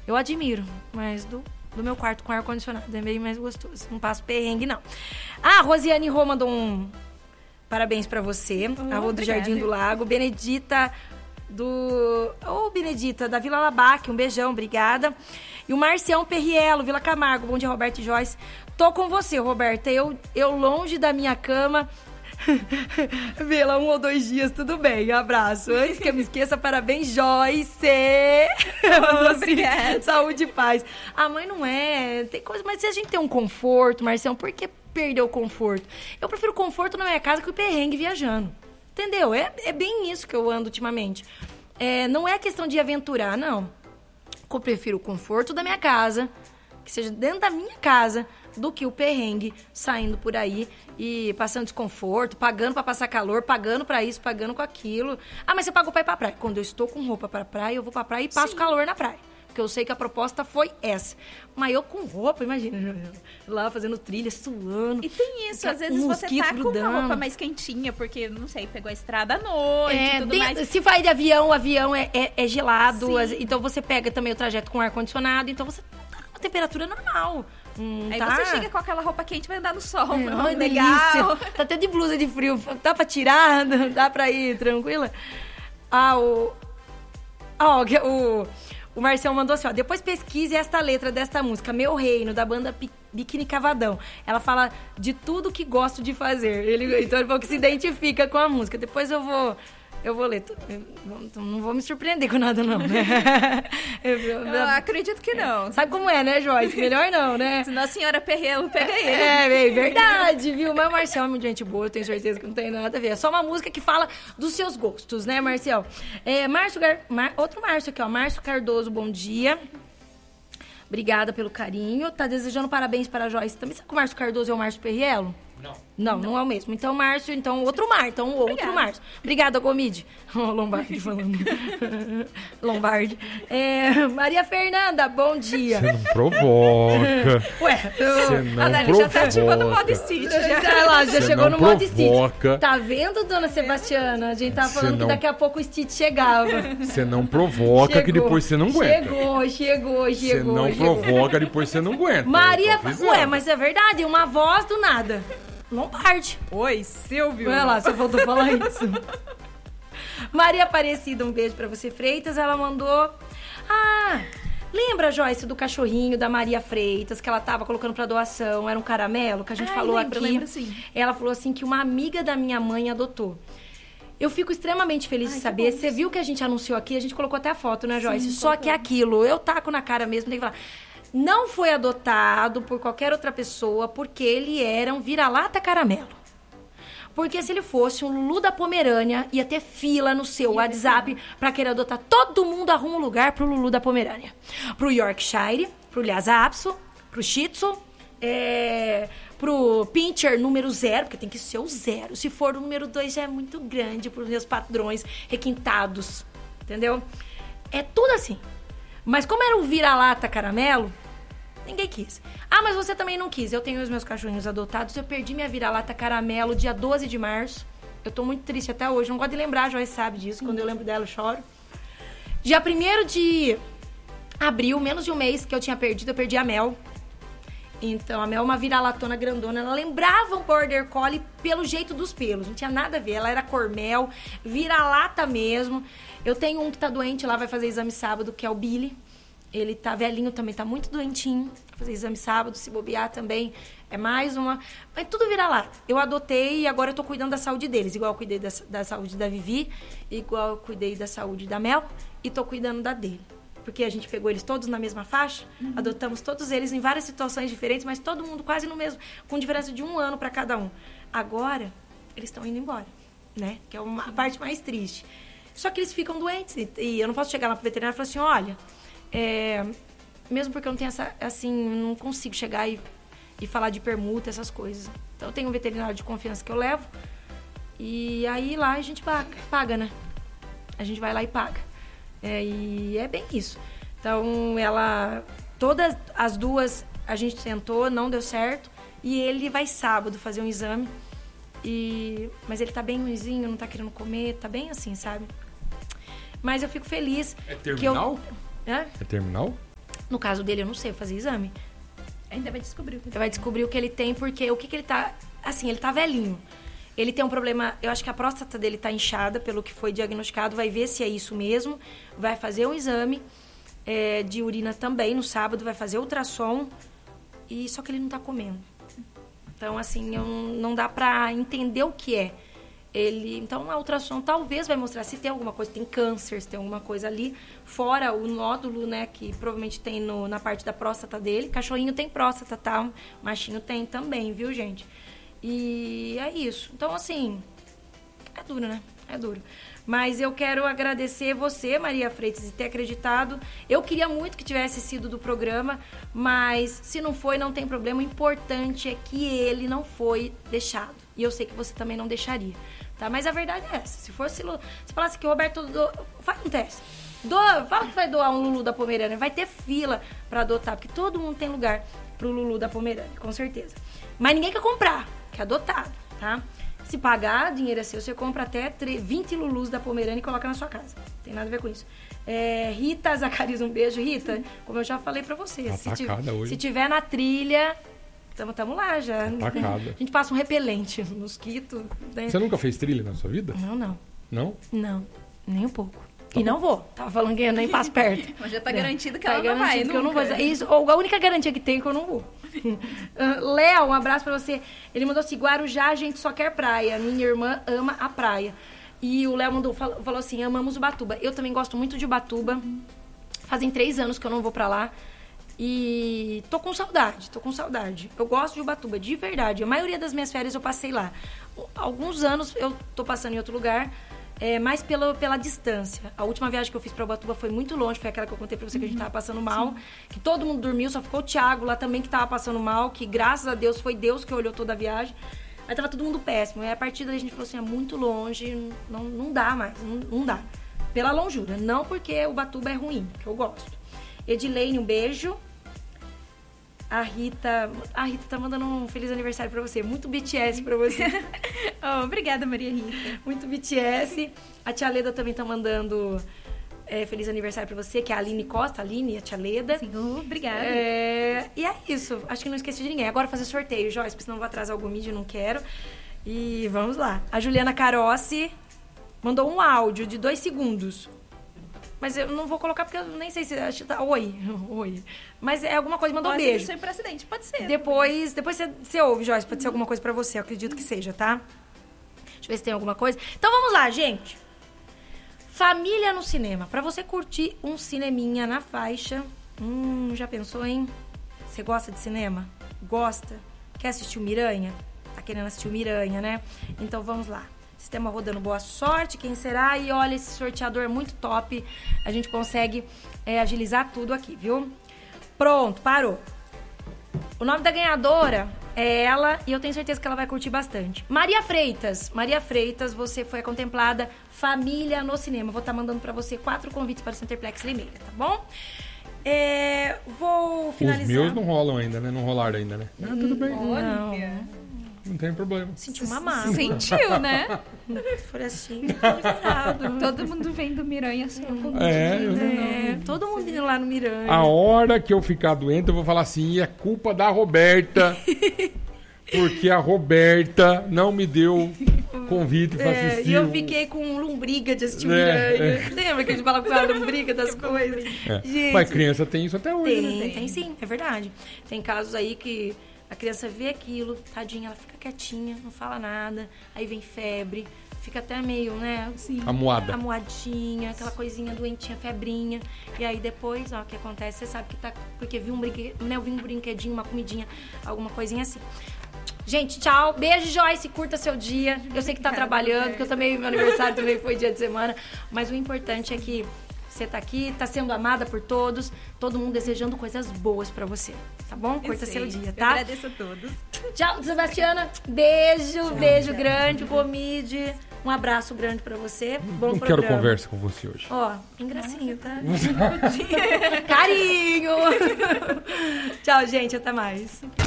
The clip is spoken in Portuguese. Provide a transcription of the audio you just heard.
Eu admiro, mas do meu quarto com ar-condicionado é bem mais gostoso. Não passo perrengue, não. Ah, a Rosiane Rô mandou um parabéns pra você. A Rô do Jardim do Lago. Benedita Benedita, da Vila Labaque. Um beijão, obrigada. E o Marcião Perriello, Vila Camargo. Bom dia, Roberto e Joyce. Tô com você, Roberta. Eu longe da minha cama... Vê-la 1 ou 2 dias, tudo bem, abraço. Antes que eu me esqueça, parabéns, Joyce. Mandou assim, saúde e paz. A mãe não tem coisa, mas se a gente tem um conforto, Marcião, por que perder o conforto? Eu prefiro conforto na minha casa que o perrengue viajando, entendeu? É bem isso que eu ando ultimamente. Não é questão de aventurar, não. Eu prefiro o conforto da minha casa, que seja dentro da minha casa, do que o perrengue saindo por aí e passando desconforto, pagando pra passar calor, pagando pra isso, pagando com aquilo. Ah, mas você pagou pra ir pra praia. Quando eu estou com roupa pra praia, eu vou pra praia e passo calor na praia. Porque eu sei que a proposta foi essa. Mas eu com roupa, imagina, lá fazendo trilha, suando. E tem isso, às vezes você tá com uma roupa mais quentinha, porque, não sei, pegou a estrada à noite e tudo mais. Se vai de avião, o avião é gelado. Então você pega também o trajeto com ar-condicionado, então você tá numa temperatura normal. Aí você chega com aquela roupa quente e vai andar no sol. Ai, legal. Tá até de blusa de frio. Dá pra tirar? Dá pra ir tranquila? O Marcião mandou assim, ó. Depois pesquise esta letra desta música, Meu Reino, da banda Biquíni Cavadão. Ela fala de tudo que gosto de fazer. Então ele falou que se identifica com a música. Depois eu vou ler. Não vou me surpreender com nada, não, né? Eu acredito que não. Sabe como é, né, Joyce? Melhor não, né? Senão a senhora Perriello pega ele. É verdade, viu? Mas o Marcial é muito gente boa, eu tenho certeza que não tem nada a ver. É só uma música que fala dos seus gostos, né, Marcial? Outro Márcio aqui, ó. Márcio Cardoso, bom dia. Obrigada pelo carinho. Tá desejando parabéns para a Joyce. Também sabe que o Márcio Cardoso é o Márcio Perriello? Não é o mesmo. Então, Márcio, outro Márcio. Obrigada, Gomide. Lombardi falando. Lombardi. Maria Fernanda, bom dia. Você não provoca. A Dani já tá ativando o modo Stitch. Já chegou no modo Stitch. Tá vendo, dona Sebastiana? A gente tava falando que daqui a pouco o Stitch chegava. Você não provoca, que depois você não aguenta. Chegou. Você não provoca, depois você não aguenta. Maria, mas é verdade, uma voz do nada. Lombardi. Oi, Silvio. Olha lá, você voltou a falar isso. Maria Aparecida, um beijo pra você, Freitas. Ela mandou... lembra, Joyce, do cachorrinho da Maria Freitas, que ela tava colocando pra doação? Era um caramelo, que a gente falou aqui. Lembro, sim. Ela falou assim que uma amiga da minha mãe adotou. Eu fico extremamente feliz de saber. Você viu que a gente anunciou aqui? A gente colocou até a foto, né, Joyce? Só que é aquilo. Eu taco na cara mesmo, tem que falar... Não foi adotado por qualquer outra pessoa porque ele era um vira-lata caramelo. Porque se ele fosse um Lulu da Pomerânia, ia ter fila no seu WhatsApp pra querer adotar. Todo mundo arruma um lugar pro Lulu da Pomerânia. Pro Yorkshire, pro Lhasa Apso, pro Shih Tzu, pro Pinscher número 0, porque tem que ser o 0. Se for o número 2, já é muito grande pros meus padrões requintados. Entendeu? É tudo assim. Mas como era um vira-lata caramelo, ninguém quis. Mas você também não quis. Eu tenho os meus cachorrinhos adotados. Eu perdi minha vira-lata caramelo dia 12 de março. Eu tô muito triste até hoje. Não gosto de lembrar, a Joyce sabe disso. Quando eu lembro dela, eu choro. Dia 1º de abril, menos de um mês que eu tinha perdido, eu perdi a Mel. Então, a Mel é uma vira-latona grandona. Ela lembrava um Border Collie pelo jeito dos pelos. Não tinha nada a ver. Ela era cor mel, vira-lata mesmo. Eu tenho um que tá doente lá, vai fazer exame sábado, que é o Billy. Ele tá velhinho também, tá muito doentinho. Vai fazer exame sábado, se bobear também. É mais uma... Mas tudo vira-lata. Eu adotei e agora eu tô cuidando da saúde deles. Igual eu cuidei da saúde da Vivi, igual eu cuidei da saúde da Mel. E tô cuidando da dele. Porque a gente pegou eles todos na mesma faixa. Adotamos todos eles em várias situações diferentes, mas todo mundo quase no mesmo... Com diferença de 1 ano pra cada um. Agora, eles estão indo embora, né? Que é a parte mais triste. Só que eles ficam doentes. E eu não posso chegar lá pro veterinário e falar assim, olha... mesmo porque eu não tenho não consigo chegar e falar de permuta, essas coisas. Então eu tenho um veterinário de confiança que eu levo. E aí lá a gente paga, né? A gente vai lá e paga. E é bem isso. Então todas as duas a gente tentou, não deu certo. E ele vai sábado fazer um exame. Mas ele tá bem ruimzinho, não tá querendo comer, tá bem assim, sabe? Mas eu fico feliz. É terminal? É terminal? No caso dele, eu não sei fazer exame. Ainda vai descobrir o que ele tem. Vai descobrir o que ele tem, porque o que ele tá... Assim, ele tá velhinho. Ele tem um problema... Eu acho que a próstata dele tá inchada, pelo que foi diagnosticado. Vai ver se é isso mesmo. Vai fazer um exame de urina também no sábado. Vai fazer ultrassom. Só que ele não tá comendo. Então, assim, não dá pra entender o que é. Então, a ultrassom talvez vai mostrar se tem alguma coisa, tem câncer, se tem alguma coisa ali, fora o nódulo, né, que provavelmente tem na parte da próstata dele. Cachorrinho tem próstata, tá? Machinho tem também, viu, gente? E é isso. Então, assim, é duro, né? É duro. Mas eu quero agradecer você, Maria Freitas, de ter acreditado. Eu queria muito que tivesse sido do programa, mas se não foi, não tem problema. O importante é que ele não foi deixado. E eu sei que você também não deixaria. Tá? Mas a verdade é essa. Se falasse que o Roberto faz um teste. Fala que vai doar um Lulu da Pomerânia. Vai ter fila pra adotar, porque todo mundo tem lugar pro Lulu da Pomerânia, com certeza. Mas ninguém quer comprar, que é adotado, tá? Se pagar, dinheiro é seu, você compra até 20 Lulus da Pomerânia e coloca na sua casa. Não tem nada a ver com isso. Rita Zacarias, um beijo. Rita, como eu já falei pra você, se tiver na trilha... Tamo lá já. Atacada. A gente passa um repelente, mosquito. Né? Você nunca fez trilha na sua vida? Não. Não? Não, nem um pouco. E não vou. Tava falando que eu nem passo perto. Mas já tá garantido que ela não vai, que eu não vou. Isso, ou a única garantia que tem é que eu não vou. Léo, um abraço pra você. Ele mandou assim, Guarujá, a gente só quer praia. Minha irmã ama a praia. E o Léo falou assim, amamos Ubatuba. Eu também gosto muito de Ubatuba. Fazem 3 anos que eu não vou pra lá. E tô com saudade. Eu gosto de Ubatuba, de verdade. A maioria das minhas férias eu passei lá. Alguns anos eu tô passando em outro lugar, mais pela distância. A última viagem que eu fiz pra Ubatuba foi muito longe, foi aquela que eu contei pra você que a gente tava passando mal. Sim. Que todo mundo dormiu, só ficou o Thiago lá também que tava passando mal, que graças a Deus foi Deus que olhou toda a viagem. Aí tava todo mundo péssimo. E a partir daí a gente falou assim, é muito longe, não dá mais, não dá. Pela longura, não porque Ubatuba é ruim, que eu gosto. Edileine, um beijo. A Rita tá mandando um feliz aniversário pra você. Muito BTS pra você. Obrigada, Maria Rita. Muito BTS. A tia Leda também tá mandando feliz aniversário pra você, que é a Aline Costa. Aline, a tia Leda. Sim, obrigada. E é isso. Acho que não esqueci de ninguém. Agora fazer sorteio, Joyce, porque senão eu vou atrasar algum vídeo, não quero. E vamos lá. A Juliana Carossi mandou um áudio de 2 segundos. Mas eu não vou colocar porque eu nem sei se... Tá, oi. Mas é alguma coisa, mandou um beijo. Pode ser por acidente, pode ser. Depois você ouve, Joyce. Pode ser alguma coisa pra você, eu acredito que seja, tá? Deixa eu ver se tem alguma coisa. Então vamos lá, gente. Família no cinema. Pra você curtir um cineminha na faixa. Já pensou, hein? Você gosta de cinema? Gosta? Quer assistir o Miranha? Tá querendo assistir o Miranha, né? Então vamos lá. Sistema rodando, boa sorte, quem será? E olha, esse sorteador é muito top. A gente consegue agilizar tudo aqui, viu? Pronto, parou. O nome da ganhadora é ela e eu tenho certeza que ela vai curtir bastante. Maria Freitas. Maria Freitas, você foi contemplada Família no Cinema. Vou estar mandando pra você 4 convites para o Centerplex Limeira, tá bom? Vou finalizar. Os meus não rolam ainda, né? Não rolaram ainda, né? Tudo bem. Olha... Não tem problema. Sentiu uma mágoa. Sentiu, né? Foi assim, todo mundo vem do Miranha assim. Todo mundo indo lá no Miranha. A hora que eu ficar doente, eu vou falar assim, é culpa da Roberta. Porque a Roberta não me deu convite pra assistir. E eu fiquei com lombriga de assistir o Miranha. Lembra que a gente fala com a lombriga das coisas? Gente, mas criança tem isso até hoje. Tem sim, é verdade. Tem casos aí que a criança vê aquilo, tadinha, ela fica quietinha, não fala nada, aí vem febre, fica até meio, né? Assim, amuadinha, aquela coisinha doentinha, febrinha. E aí depois, ó, o que acontece, você sabe que tá... Porque viu um brinquedinho, uma comidinha, alguma coisinha assim. Gente, tchau. Beijo, Joyce. Curta seu dia. Eu sei que tá trabalhando, porque eu também, meu aniversário também foi dia de semana. Mas o importante é que você tá aqui, tá sendo amada por todos, todo mundo desejando coisas boas pra você, tá bom? Curta seu dia, tá? Eu agradeço a todos. Tchau, Sebastiana. Beijo grande, Gomide. Um abraço grande pra você. Bom Não programa. quero conversa com você hoje. Ó, engracinho, tá? Carinho. Tchau, gente. Até mais.